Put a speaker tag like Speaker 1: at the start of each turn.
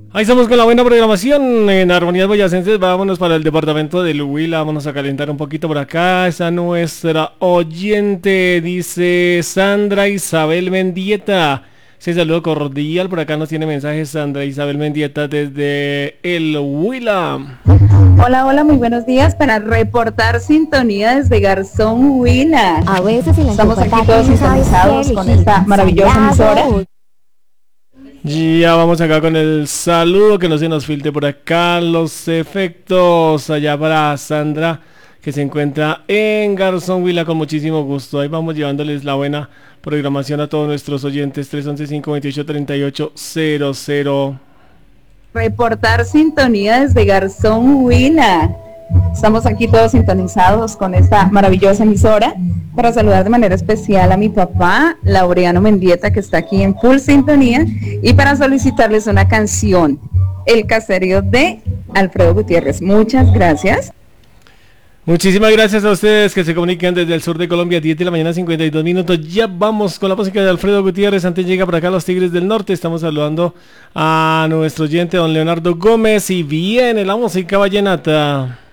Speaker 1: Ahí estamos con la buena programación en Armonías Boyacenses. Vámonos para el departamento del Huila. Vámonos a calentar un poquito por acá. Está nuestra oyente, dice Sandra Isabel Mendieta. Sí, saludo cordial. Por acá nos tiene mensajes Sandra Isabel Mendieta desde el Huila.
Speaker 2: Hola, hola, muy buenos días para reportar sintonía desde Garzón, Huila.
Speaker 3: A veces el
Speaker 2: Estamos aquí todos sintonizados con esta maravillosa emisora.
Speaker 1: Ya vamos acá con el saludo, que no se nos filtre por acá los efectos allá para Sandra, que se encuentra en Garzón, Huila, con muchísimo gusto. Ahí vamos llevándoles la buena programación a todos nuestros oyentes. 311-528-3800.
Speaker 2: Reportar sintonía desde Garzón, Huila. Estamos aquí todos sintonizados con esta maravillosa emisora para saludar de manera especial a mi papá, Laureano Mendieta, que está aquí en full sintonía, y para solicitarles una canción, El Caserío de Alfredo Gutiérrez. Muchas gracias.
Speaker 1: Muchísimas gracias a ustedes que se comunican desde el sur de Colombia, 10 de la mañana, 52 minutos. Ya vamos con la música de Alfredo Gutiérrez. Antes llega por acá los Tigres del Norte. Estamos saludando a nuestro oyente, don Leonardo Gómez, y viene la música vallenata.